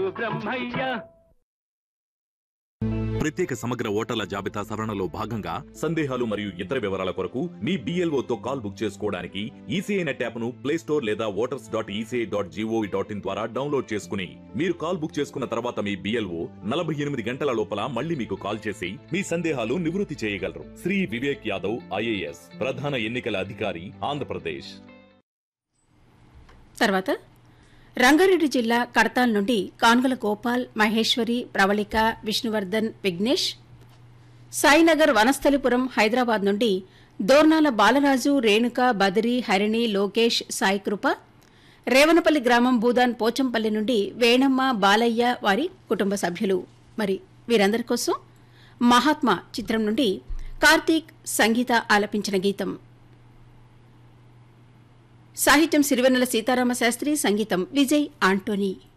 బ్రహ్మయ్య. ప్రత్యేక సమగ్ర ఓటర్ల జాబితా సవరణలో భాగంగా సందేహాలు మరియు ఇతర వివరాల కొరకు మీ BLOతో కాల్ బుక్ చేసుకోవడానికి ఈసీఐ నెట్ యాప్ను ప్లేస్టోర్ లేదా voters.eci.gov.in ద్వారా డౌన్లోడ్ చేసుకుని మీరు కాల్ బుక్ చేసుకున్న తర్వాత మీ BLO 48 గంటల లోపల మళ్ళీ మీకు కాల్ చేసి మీ సందేహాలు నివృత్తి చేయగలరు. శ్రీ వివేక్ యాదవ్ IAS, ప్రధాన ఎన్నికల అధికారి, ఆంధ్రప్రదేశ్. తర్వాత రంగారెడ్డి జిల్లా కడతాల్ నుండి కాన్గల గోపాల్, మహేశ్వరి, ప్రవళిక, విష్ణువర్ధన్, విఘ్నేష్. సాయినగర్, వనస్థలిపురం, హైదరాబాద్ నుండి దోర్నాల బాలరాజు, రేణుక, బదరి, హరిణి, లోకేష్, సాయికృప. రేవనపల్లి గ్రామం భూదాన్ పోచంపల్లి నుండి వేణమ్మ, బాలయ్య, వారి కుటుంబ సభ్యులు. మరి వీరందరి కోసం మహాత్మా చిత్రం నుండి కార్తీక్, సంగీత ఆలపించిన గీతం. సాహిత్యం సిరివెన్నెల సీతారామ శాస్త్రి, సంగీతం విజయ్ ఆంటోనీ.